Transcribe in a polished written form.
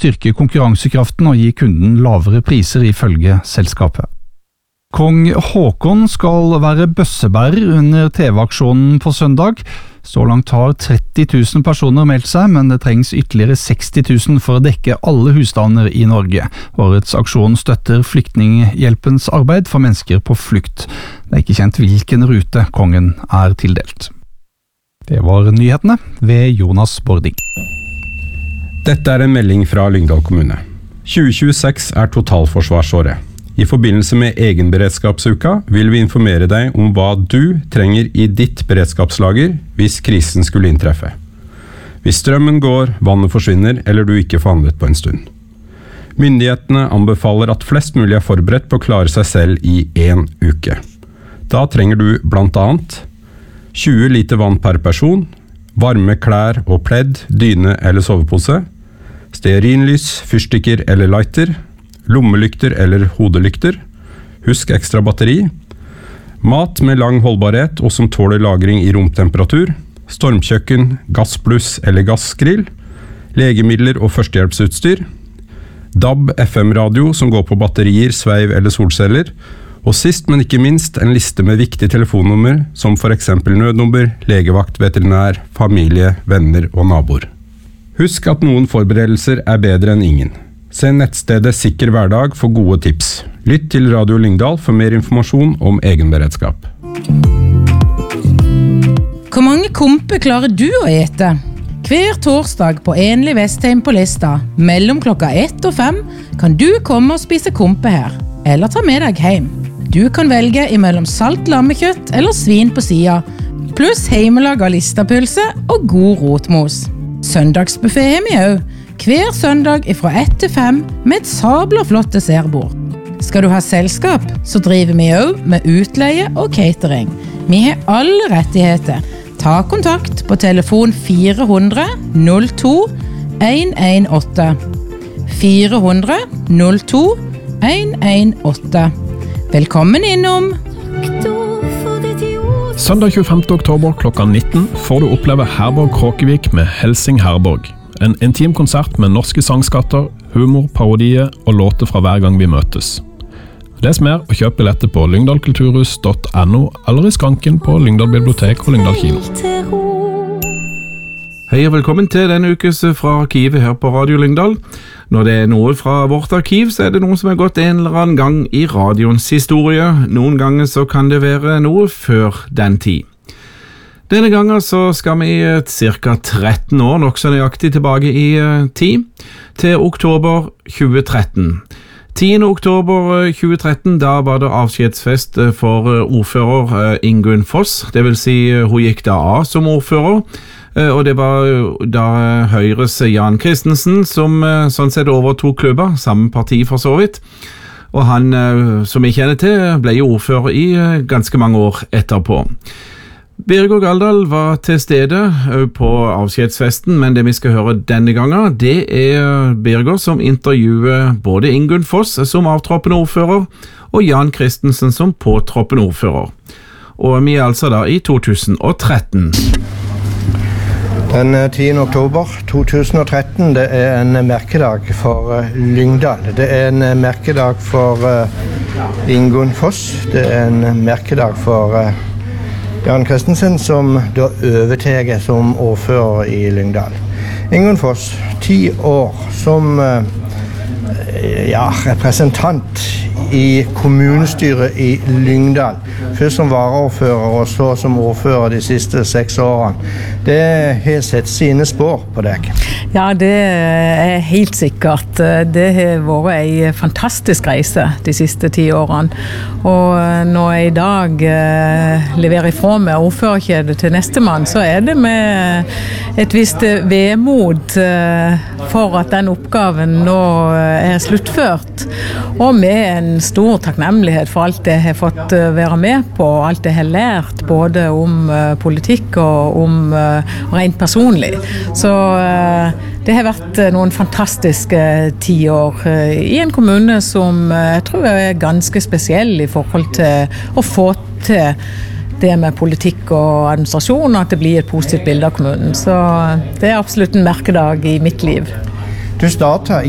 styrke konkurransekraften og gi kunden lavere priser ifølge selskapet. Kong Håkon skal være bøssebærer under TV-aksjonen på søndag. Så langt har 30 000 personer meldt seg, men det trengs ytterligere 60 000 for å dekke alle husstander i Norge. Årets aksjon støtter Flyktninghjelpens arbeid for mennesker på flukt. Det er ikke kjent hvilken rute kongen er tildelt. Det var nyhetene ved Jonas Bording. Dette er en melding fra Lyngdal kommune. 2026 er totalforsvarsåret. I forbindelse med egenberedskapsuka vil vi informere deg om hva du trenger i ditt beredskapslager hvis krisen skulle inntreffe. Hvis strømmen går, vannet forsvinner eller du ikke får handlet på en stund. Myndighetene anbefaler at flest mulig er forberedt på å klare seg selv i 1 uke. Da trenger du blant annet 20 liter vann per person, varme klær og pledd, dyne eller sovepose, stearinlys, fyrstikker eller lighter, lommelykter eller hodelykter, husk ekstra batteri, mat med lang holdbarhet og som tåler lagring i romtemperatur, stormkjøkken, gassbluss eller gassgrill, legemidler og førstehjelpsutstyr, DAB FM-radio som går på batterier, sveiv eller solceller, og sist, men ikke minst, en liste med viktige telefonnummer som for eksempel nødnummer, legevakt, veterinær, familie, venner og naboer. Husk at noen forberedelser er bedre enn ingen. Se nettstedet Sikker hverdag for gode tips. Lytt til Radio Lyngdal for mer informasjon om egenberedskap. Hvor mange kompe klarer du å ete? Hver torsdag på Enlig Vestheim på Lista, mellom klokka 1 og 5, kan du komme og spise kompe her, eller ta med deg hjem. Du kan velge imellom salt lammekjøtt eller svin på sida, pluss heimelaga listapølse og god rotmos. Søndagsbuffet er vi også. Hver søndag fra 1 til 5 med et sabla flott dessertbord. Skal du ha selskap, så driver vi også med utleie og catering. Vi har alle rettigheter. Ta kontakt på telefon 400 02 118. 400 02 118. Velkommen innom! Søndag 25. oktober klokka 19 får du oppleve Herborg Kråkevik med Helsing Herborg. En intim konsert med norske sangskatter, humor, parodier og låter fra hver gang vi møtes. Les mer og kjøp billetter på lyngdalkulturhus.no eller i skranken på Lyngdal bibliotek og Lyngdal kino. Hei og velkommen til denne ukes fra arkivet her på Radio Lyngdal. Når det er noe fra vårt arkiv, så er det noe som har gått en eller annen gang i radioens historie. Noen ganger så kan det være noe før den tid. Denne gangen så skal vi cirka 13 år, nok så nøyaktig tilbake i tid, til oktober 2013. 10. oktober 2013, da var det avskjedsfest for ordfører Ingunn Foss, det vil si hun gikk da av som ordfører, og det var da Høyres Jan Christensen som sånn sett overtok klubba, samme parti for så vidt, og han, som jeg kjenner til, ble jo ordfører i ganske mange år etterpå. Birger Galdal var til stede på avskjedsfesten, men det vi skal høre denne gangen, det er Birger som intervjuer både Ingunn Foss som avtroppende ordfører, og Jan Christensen som påtroppende ordfører. Og vi er altså da i 2013. Den 10. oktober 2013, det er en merkedag for Lyngdal. Det er en merkedag for Ingunn Foss. Det er en merkedag for Jan Christensen, som da overteger som ordfører i Lyngdal. Ingunn Foss, 10 år som representant i kommunestyret i Lyngdal. Først som varaordfører og så som ordfører de siste 6 årene. Det har sett sine spår på deg. Ja, det er helt sikkert. Det har vært en fantastisk reise de siste 10 årene. Og når jeg i dag leverer ifra meg ordførerkjedet til nestemann, så er det med et visst vemod for at den oppgaven nå er sluttført. Og med en stor takknemlighet for alt jeg har fått være med på, alt jeg har lært, både om politikk og om rent personlig. Så det har vært noen fantastiske 10 år i en kommune som jeg tror er ganske spesiell i forhold til å få til det med politikk og administrasjon, at det blir et positivt bilde av kommunen. Så det er absolutt en merkedag i mitt liv. Du startet